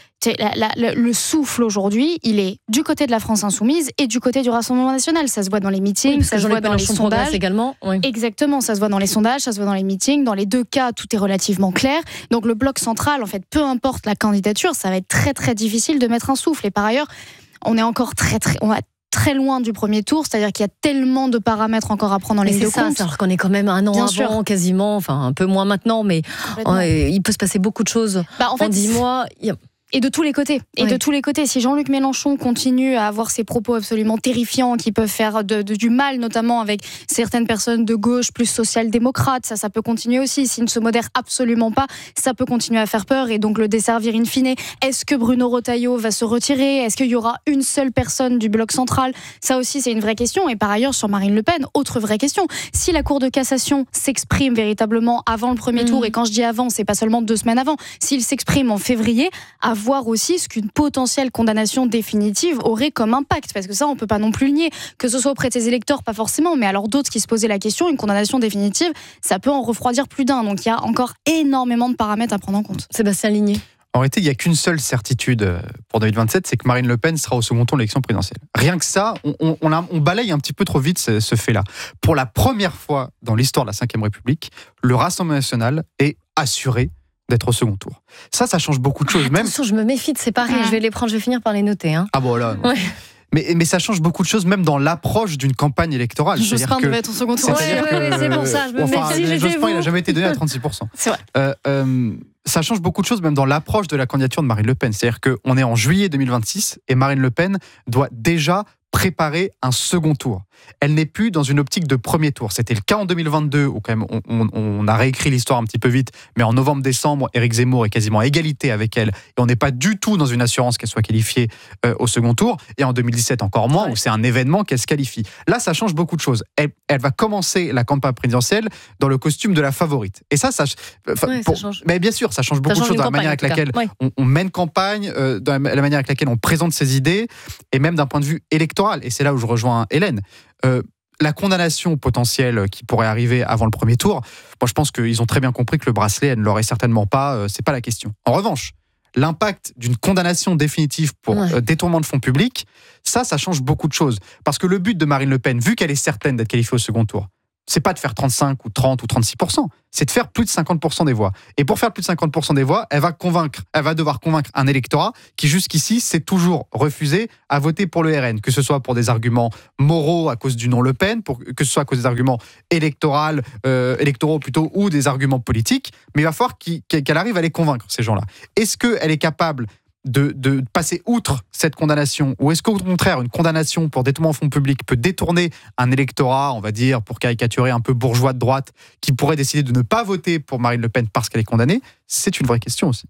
le souffle aujourd'hui, il est du côté de la France insoumise et du côté du Rassemblement national. Ça se voit dans les meetings, ça se voit dans les sondages également. Oui. Exactement, ça se voit dans les sondages, ça se voit dans les meetings. Dans les deux cas, tout est relativement clair. Donc le bloc central, en fait, peu importe la candidature, ça va être très très difficile de mettre un souffle. Et par ailleurs, on est encore très loin du premier tour, c'est-à-dire qu'il y a tellement de paramètres encore à prendre dans les deux comptes. Alors qu'on est quand même un an Bien avant, sûr. Quasiment, enfin un peu moins maintenant, mais il peut se passer beaucoup de choses en fait, 10 mois. Et de tous les côtés. Et de tous les côtés. Si Jean-Luc Mélenchon continue à avoir ces propos absolument terrifiants qui peuvent faire du mal, notamment avec certaines personnes de gauche plus social-démocrates, ça peut continuer aussi. S'il ne se modère absolument pas, ça peut continuer à faire peur et donc le desservir in fine. Est-ce que Bruno Retailleau va se retirer ? Est-ce qu'il y aura une seule personne du bloc central ? Ça aussi, c'est une vraie question. Et par ailleurs, sur Marine Le Pen, autre vraie question. Si la Cour de cassation s'exprime véritablement avant le premier tour, et quand je dis avant, c'est pas seulement 2 semaines avant, s'il s'exprime en février, voir aussi ce qu'une potentielle condamnation définitive aurait comme impact, parce que ça on peut pas non plus le nier, que ce soit auprès de ses électeurs, pas forcément, mais alors d'autres qui se posaient la question, une condamnation définitive, ça peut en refroidir plus d'un, donc il y a encore énormément de paramètres à prendre en compte. Sébastien Ligné. En réalité, il n'y a qu'une seule certitude pour 2027, c'est que Marine Le Pen sera au second tour de l'élection présidentielle. Rien que ça, on balaye un petit peu trop vite ce fait-là. Pour la première fois dans l'histoire de la Ve République, le Rassemblement national est assuré d'être au second tour. Ça change beaucoup de choses. Attention, je me méfie de ces paris. Je vais les prendre, je vais finir par les noter. Ah bon, là. Ouais. Mais ça change beaucoup de choses, même dans l'approche d'une campagne électorale. Jospin devait être au second tour. C'est pour ça, je me méfie, Jospin, il n'a jamais été donné à 36%. C'est vrai. Ça change beaucoup de choses, même dans l'approche de la candidature de Marine Le Pen. C'est-à-dire qu'on est en juillet 2026 et Marine Le Pen doit déjà préparer un second tour. Elle n'est plus dans une optique de premier tour. C'était le cas en 2022, où quand même on a réécrit l'histoire un petit peu vite, mais en novembre-décembre, Éric Zemmour est quasiment à égalité avec elle, et on n'est pas du tout dans une assurance qu'elle soit qualifiée au second tour, et en 2017 encore moins, où c'est un événement qu'elle se qualifie. Là, ça change beaucoup de choses. Elle va commencer la campagne présidentielle dans le costume de la favorite. Et ça change. Mais bien sûr, ça change beaucoup de choses dans la manière avec laquelle on mène campagne, dans la manière avec laquelle on présente ses idées, et même d'un point de vue électoral. Et c'est là où je rejoins Hélène. La condamnation potentielle qui pourrait arriver avant le premier tour, moi je pense qu'ils ont très bien compris que le bracelet, elle ne l'aurait certainement pas, c'est pas la question. En revanche, l'impact d'une condamnation définitive pour détournement de fonds publics, ça change beaucoup de choses. Parce que le but de Marine Le Pen, vu qu'elle est certaine d'être qualifiée au second tour, c'est pas de faire 35 ou 30 ou 36%, c'est de faire plus de 50% des voix. Et pour faire plus de 50% des voix, elle va devoir convaincre un électorat qui jusqu'ici s'est toujours refusé à voter pour le RN, que ce soit pour des arguments moraux à cause du nom Le Pen, que ce soit à cause des arguments électoraux plutôt, ou des arguments politiques, mais il va falloir qu'elle arrive à les convaincre, ces gens-là. Est-ce qu'elle est capable de passer outre cette condamnation, ou est-ce qu'au contraire une condamnation pour détournement de fonds publics peut détourner un électorat, on va dire, pour caricaturer un peu bourgeois de droite, qui pourrait décider de ne pas voter pour Marine Le Pen parce qu'elle est condamnée? C'est une vraie question aussi.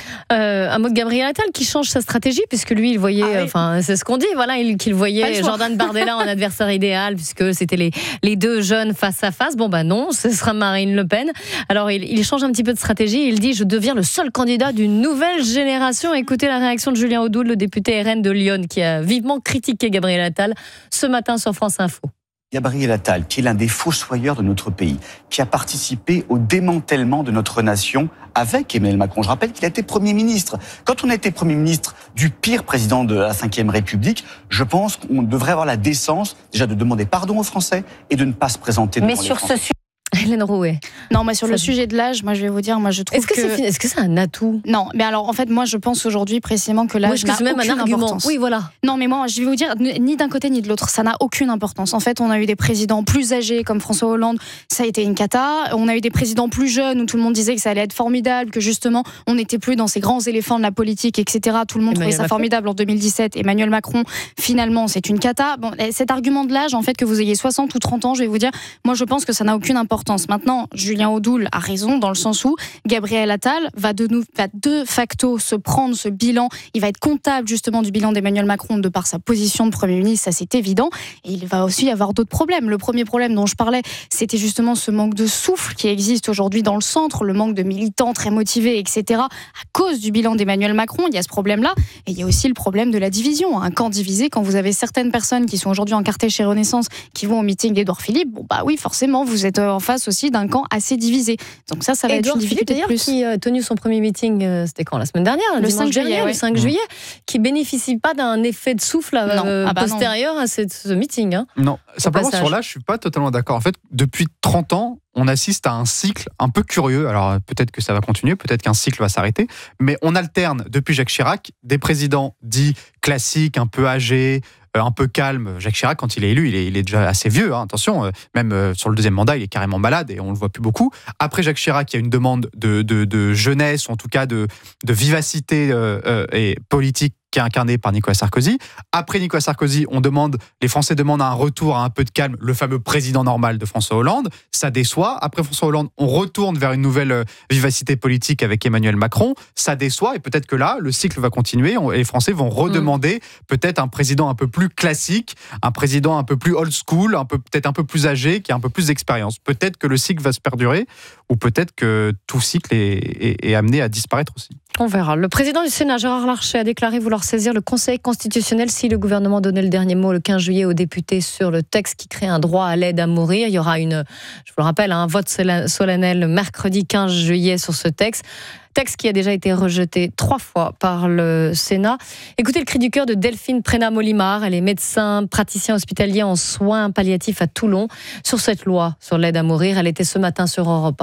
Un mot de Gabriel Attal qui change sa stratégie, puisque lui il voyait, c'est ce qu'on dit, voilà, qu'il voyait Jordan Bardella en adversaire idéal, puisque c'était les deux jeunes face à face. Bon non, ce sera Marine Le Pen. Alors il change un petit peu de stratégie, il dit: je deviens le seul candidat d'une nouvelle génération. Écoutez la réaction de Julien Audoul, le député RN de Lyon, qui a vivement critiqué Gabriel Attal ce matin sur France Info. Gabriel Attal, qui est l'un des fossoyeurs de notre pays, qui a participé au démantèlement de notre nation avec Emmanuel Macron. Je rappelle qu'il a été Premier ministre. Quand on a été Premier ministre du pire président de la Ve République, je pense qu'on devrait avoir la décence déjà de demander pardon aux Français et de ne pas se présenter devant les Français. Mais sur ce sujet, Hélène Rouet. Non, mais sur le sujet de l'âge, moi je vais vous dire, moi je trouve Est-ce que c'est un atout? Non, mais alors en fait, moi je pense aujourd'hui précisément que l'âge n'a aucune importance. Oui, voilà. Non, mais moi je vais vous dire, ni d'un côté ni de l'autre, ça n'a aucune importance. En fait, on a eu des présidents plus âgés comme François Hollande, ça a été une cata. On a eu des présidents plus jeunes où tout le monde disait que ça allait être formidable, que justement on n'était plus dans ces grands éléphants de la politique, etc. Tout le monde trouvait ça formidable en 2017. Emmanuel Macron, finalement, c'est une cata. Bon, cet argument de l'âge, en fait, que vous ayez 60 ou 30 ans, je vais vous dire, moi je pense que ça n'a aucune importance. Maintenant, Julien Audoul a raison dans le sens où Gabriel Attal va de facto se prendre ce bilan. Il va être comptable justement du bilan d'Emmanuel Macron de par sa position de Premier ministre, ça c'est évident. Et il va aussi y avoir d'autres problèmes. Le premier problème dont je parlais, c'était justement ce manque de souffle qui existe aujourd'hui dans le centre, le manque de militants très motivés, etc. À cause du bilan d'Emmanuel Macron, il y a ce problème-là. Et il y a aussi le problème de la division. Un camp divisé, quand vous avez certaines personnes qui sont aujourd'hui encartées chez Renaissance, qui vont au meeting d'Édouard Philippe, bon bah oui, forcément, vous êtes en face aussi d'un camp assez divisé. Donc ça va être une difficulté de plus. Qui a tenu son premier meeting, c'était quand? La semaine dernière, le 5 juillet, le 5 juillet, qui bénéficie pas d'un effet de souffle postérieur à ce meeting. Hein, non, simplement sur là, je suis pas totalement d'accord. En fait, depuis 30 ans, on assiste à un cycle un peu curieux. Alors peut-être que ça va continuer, peut-être qu'un cycle va s'arrêter, mais on alterne depuis Jacques Chirac des présidents dits classiques, un peu âgés, un peu calme. Jacques Chirac, quand il est élu, il est déjà assez vieux, hein, attention, même sur le deuxième mandat, il est carrément malade et on le voit plus beaucoup. Après Jacques Chirac, il y a une demande de jeunesse, ou en tout cas de vivacité et politique, qui est incarné par Nicolas Sarkozy. Après Nicolas Sarkozy, les Français demandent un retour à un peu de calme, le fameux président normal de François Hollande. Ça déçoit. Après François Hollande, on retourne vers une nouvelle vivacité politique avec Emmanuel Macron. Ça déçoit et peut-être que là, le cycle va continuer et les Français vont redemander peut-être un président un peu plus classique, un président un peu plus old school, peut-être un peu plus âgé, qui a un peu plus d'expérience. Peut-être que le cycle va se perdurer ou peut-être que tout cycle est amené à disparaître aussi. On verra. Le président du Sénat, Gérard Larcher, a déclaré vouloir saisir le Conseil constitutionnel si le gouvernement donnait le dernier mot le 15 juillet aux députés sur le texte qui crée un droit à l'aide à mourir. Il y aura je vous le rappelle, un vote solennel mercredi 15 juillet sur ce texte. Texte qui a déjà été rejeté 3 fois par le Sénat. Écoutez le cri du cœur de Delphine Prénat-Molimar. Elle est médecin, praticien hospitalier en soins palliatifs à Toulon. Sur cette loi sur l'aide à mourir, elle était ce matin sur Europe 1.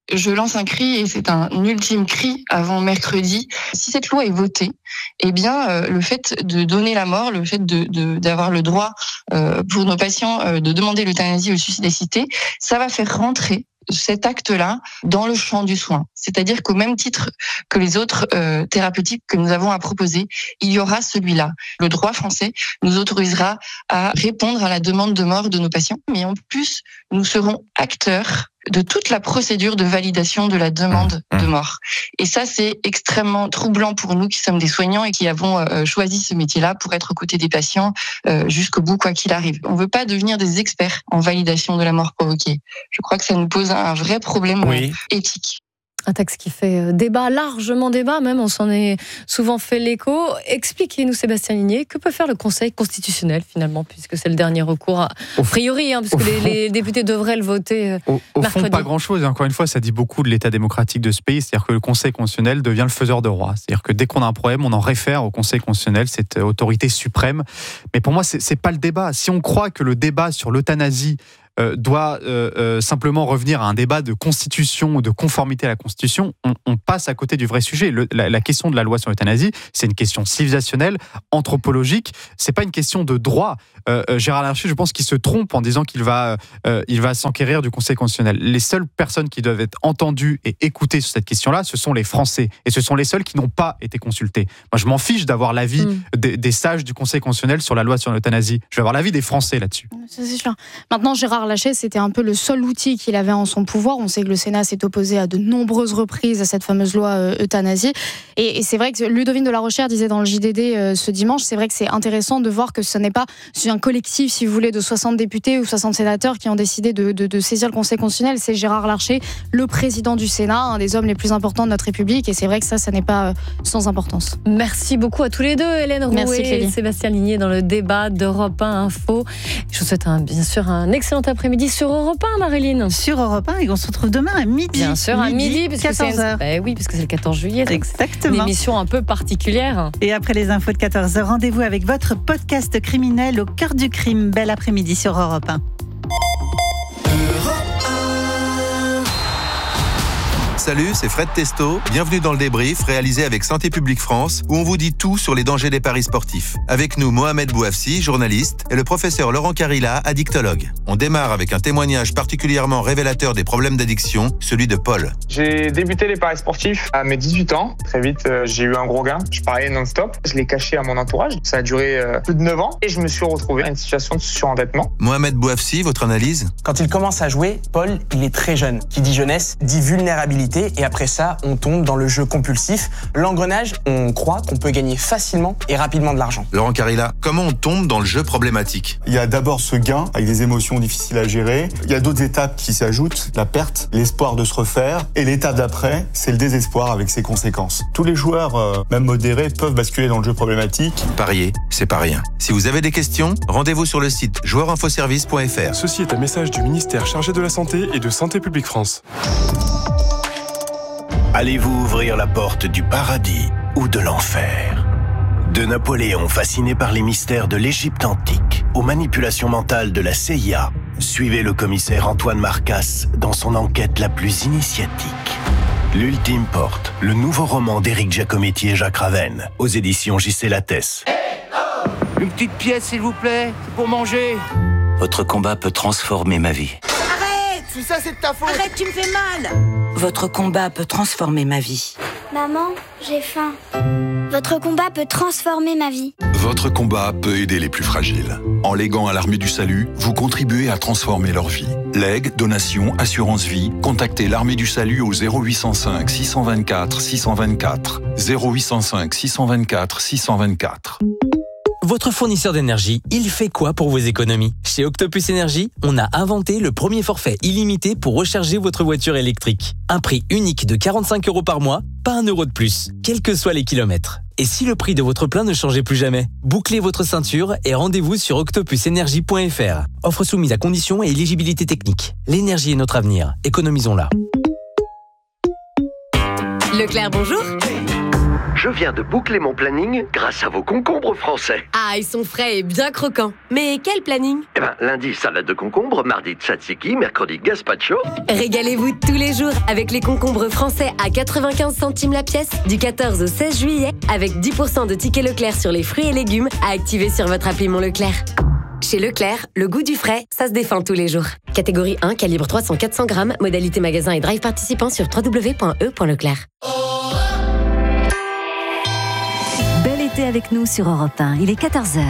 je lance un cri, et c'est un ultime cri avant mercredi. Si cette loi est votée, eh bien, le fait de donner la mort, le fait d'avoir le droit pour nos patients de demander l'euthanasie ou le suicide assisté, ça va faire rentrer cet acte-là dans le champ du soin. C'est-à-dire qu'au même titre que les autres thérapeutiques que nous avons à proposer, il y aura celui-là. Le droit français nous autorisera à répondre à la demande de mort de nos patients, mais en plus, nous serons acteurs de toute la procédure de validation de la demande de mort. Et ça, c'est extrêmement troublant pour nous qui sommes des soignants et qui avons choisi ce métier-là pour être aux côtés des patients jusqu'au bout, quoi qu'il arrive. On ne veut pas devenir des experts en validation de la mort provoquée. Je crois que ça nous pose un vrai problème éthique. Un texte qui fait débat, largement débat, même on s'en est souvent fait l'écho. Expliquez-nous, Sébastien Ligné, que peut faire le Conseil constitutionnel finalement, puisque c'est le dernier recours, a priori, puisque les députés devraient le voter au mercredi. fond, pas grand-chose. Encore une fois, ça dit beaucoup de l'état démocratique de ce pays, c'est-à-dire que le Conseil constitutionnel devient le faiseur de roi. C'est-à-dire que dès qu'on a un problème, on en réfère au Conseil constitutionnel, cette autorité suprême. Mais pour moi, c'est pas le débat. Si on croit que le débat sur l'euthanasie doit simplement revenir à un débat de constitution ou de conformité à la constitution, on passe à côté du vrai sujet. La question de la loi sur l'euthanasie, c'est une question civilisationnelle, anthropologique, c'est pas une question de droit. Gérard Larcher, je pense qu'il se trompe en disant qu'il va s'enquérir du Conseil constitutionnel. Les seules personnes qui doivent être entendues et écoutées sur cette question-là, ce sont les Français. Et ce sont les seuls qui n'ont pas été consultés. Moi, je m'en fiche d'avoir l'avis des sages du Conseil constitutionnel sur la loi sur l'euthanasie. Je vais avoir l'avis des Français là-dessus. Ça, c'est sûr. Maintenant, Gérard Larcher, c'était un peu le seul outil qu'il avait en son pouvoir. On sait que le Sénat s'est opposé à de nombreuses reprises à cette fameuse loi euthanasie. Et c'est vrai que Ludovine de la Rochère disait dans le JDD ce dimanche, c'est vrai que c'est intéressant de voir que ce n'est pas un collectif, si vous voulez, de 60 députés ou 60 sénateurs qui ont décidé de saisir le Conseil constitutionnel. C'est Gérard Larcher, le président du Sénat, un des hommes les plus importants de notre République. Et c'est vrai que ça n'est pas sans importance. Merci beaucoup à tous les deux, Hélène Rouet et Sébastien Ligné, dans le débat d'Europe 1 Info. Je vous souhaite bien sûr un excellent après-midi sur Europe 1, Marilyn. Sur Europe 1, et on se retrouve demain à midi. Bien sûr, à midi, parce 14h. Oui, parce que c'est le 14 juillet. Exactement. Une émission un peu particulière. Et après les infos de 14h, rendez-vous avec votre podcast criminel au cœur du crime. Bel après-midi sur Europe 1. Salut, c'est Fred Testo. Bienvenue dans le débrief réalisé avec Santé publique France, où on vous dit tout sur les dangers des paris sportifs. Avec nous, Mohamed Bouafsi, journaliste, et le professeur Laurent Carilla, addictologue. On démarre avec un témoignage particulièrement révélateur des problèmes d'addiction, celui de Paul. J'ai débuté les paris sportifs à mes 18 ans. Très vite, j'ai eu un gros gain. Je pariais non-stop. Je l'ai caché à mon entourage. Ça a duré plus de 9 ans et je me suis retrouvé dans une situation de surendettement. Mohamed Bouafsi, votre analyse ? Quand il commence à jouer, Paul, il est très jeune. Qui dit jeunesse, dit vulnérabilité. Et après ça, on tombe dans le jeu compulsif. L'engrenage, on croit qu'on peut gagner facilement et rapidement de l'argent. Laurent Carilla, comment on tombe dans le jeu problématique ? Il y a d'abord ce gain, avec des émotions difficiles à gérer. Il y a d'autres étapes qui s'ajoutent, la perte, l'espoir de se refaire. Et l'étape d'après, c'est le désespoir avec ses conséquences. Tous les joueurs, même modérés, peuvent basculer dans le jeu problématique. Parier, c'est pas rien. Si vous avez des questions, rendez-vous sur le site joueurinfoservice.fr. Ceci est un message du ministère chargé de la Santé et de Santé publique France. Allez-vous ouvrir la porte du paradis ou de l'enfer ? De Napoléon fasciné par les mystères de l'Égypte antique aux manipulations mentales de la CIA, suivez le commissaire Antoine Marcasse dans son enquête la plus initiatique. L'Ultime Porte, le nouveau roman d'Éric Giacometti et Jacques Ravenne, aux éditions J.C. Lattès. Une petite pièce, s'il vous plaît, pour manger. Votre combat peut transformer ma vie. Si ça, c'est de ta faute. Arrête, tu me fais mal. Votre combat peut transformer ma vie. Maman, j'ai faim. Votre combat peut transformer ma vie. Votre combat peut aider les plus fragiles. En léguant à l'Armée du Salut, vous contribuez à transformer leur vie. Legs, donations, assurance vie, contactez l'Armée du Salut au 0805 624 624. 0805 624 624. Votre fournisseur d'énergie, il fait quoi pour vos économies ? Chez Octopus Énergie, on a inventé le premier forfait illimité pour recharger votre voiture électrique. Un prix unique de 45 € par mois, pas 1 € de plus, quels que soient les kilomètres. Et si le prix de votre plein ne changeait plus jamais ? Bouclez votre ceinture et rendez-vous sur octopusenergie.fr. Offre soumise à conditions et éligibilité technique. L'énergie est notre avenir, économisons-la. Leclerc, bonjour. Je viens de boucler mon planning grâce à vos concombres français. Ah, ils sont frais et bien croquants. Mais quel planning ? Lundi, salade de concombre, mardi, tzatziki, mercredi, gazpacho. Régalez-vous tous les jours avec les concombres français à 95 centimes la pièce du 14 au 16 juillet avec 10% de tickets Leclerc sur les fruits et légumes à activer sur votre appli Mon Leclerc. Chez Leclerc, le goût du frais, ça se défend tous les jours. Catégorie 1, calibre 300-400 grammes, modalité magasin et drive participant sur www.e.leclerc. Bel été avec nous sur Europe 1, il est 14h.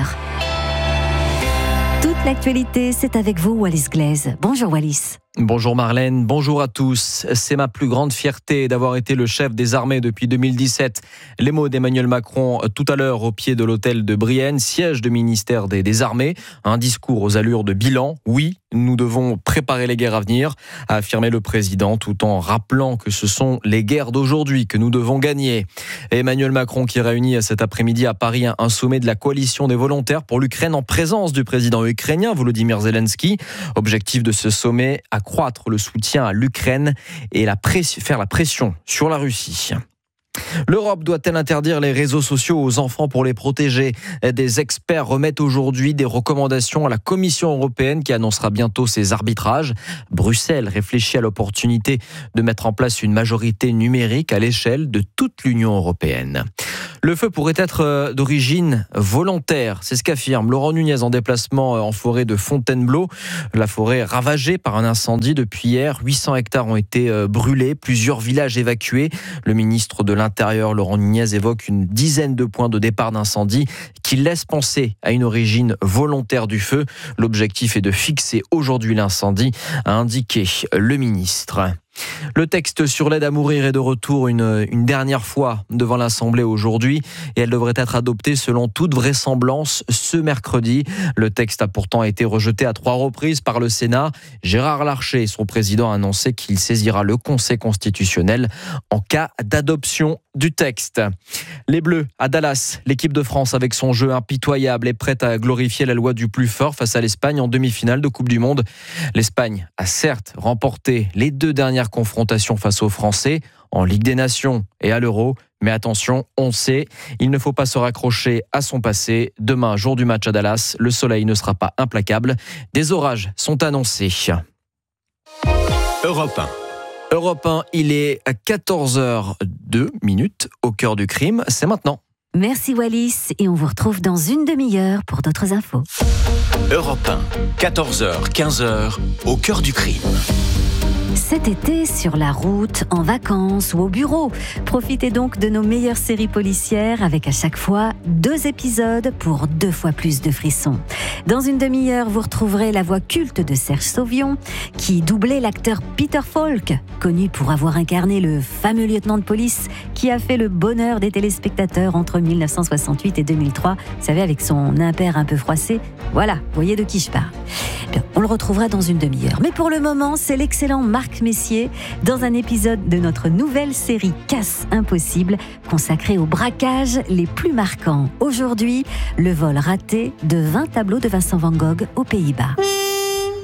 Toute l'actualité, c'est avec vous, Wallis Glaise. Bonjour Wallis. Bonjour Marlène, bonjour à tous. C'est ma plus grande fierté d'avoir été le chef des armées depuis 2017. Les mots d'Emmanuel Macron tout à l'heure au pied de l'hôtel de Brienne, siège du ministère des Armées. Un discours aux allures de bilan. Oui, nous devons préparer les guerres à venir, a affirmé le président, tout en rappelant que ce sont les guerres d'aujourd'hui que nous devons gagner. Et Emmanuel Macron qui réunit cet après-midi à Paris un sommet de la coalition des volontaires pour l'Ukraine en présence du président ukrainien Volodymyr Zelensky. Objectif de ce sommet, accroître le soutien à l'Ukraine et faire la pression sur la Russie. L'Europe doit-elle interdire les réseaux sociaux aux enfants pour les protéger ? Des experts remettent aujourd'hui des recommandations à la Commission européenne qui annoncera bientôt ses arbitrages. Bruxelles réfléchit à l'opportunité de mettre en place une majorité numérique à l'échelle de toute l'Union européenne. Le feu pourrait être d'origine volontaire, c'est ce qu'affirme Laurent Nunez en déplacement en forêt de Fontainebleau. La forêt ravagée par un incendie depuis hier. 800 hectares ont été brûlés, plusieurs villages évacués. Le ministre de l'Intérieur, Laurent Nunez, évoque une dizaine de points de départ d'incendie qui laissent penser à une origine volontaire du feu. L'objectif est de fixer aujourd'hui l'incendie, a indiqué le ministre. Le texte sur l'aide à mourir est de retour une dernière fois devant l'Assemblée aujourd'hui et elle devrait être adoptée selon toute vraisemblance ce mercredi. Le texte a pourtant été rejeté à 3 reprises par le Sénat. Gérard Larcher, son président, a annoncé qu'il saisira le Conseil constitutionnel en cas d'adoption du texte. Les Bleus à Dallas, l'équipe de France avec son jeu impitoyable est prête à glorifier la loi du plus fort face à l'Espagne en demi-finale de Coupe du Monde. L'Espagne a certes remporté les 2 dernières confrontations face aux Français en Ligue des Nations et à l'Euro. Mais attention, on sait, il ne faut pas se raccrocher à son passé. Demain, jour du match à Dallas, le soleil ne sera pas implacable. Des orages sont annoncés. Europe 1. Europe 1, il est à 14h02 au cœur du crime. C'est maintenant. Merci Wallis et on vous retrouve dans une demi-heure pour d'autres infos. Europe 1, 14h, 15h, au cœur du crime. Cet été, sur la route, en vacances ou au bureau, profitez donc de nos meilleures séries policières avec à chaque fois 2 épisodes pour 2 fois plus de frissons. Dans une demi-heure, vous retrouverez la voix culte de Serge Sauvion qui doublait l'acteur Peter Falk, connu pour avoir incarné le fameux lieutenant de police qui a fait le bonheur des téléspectateurs entre 1968 et 2003. Vous savez, avec son impair un peu froissé. Voilà, vous voyez de qui je parle. Bien, on le retrouvera dans une demi-heure. Mais pour le moment, c'est l'excellent Marc Messier dans un épisode de notre nouvelle série Casse Impossible consacrée aux braquages les plus marquants. Aujourd'hui, le vol raté de 20 tableaux de Vincent van Gogh aux Pays-Bas.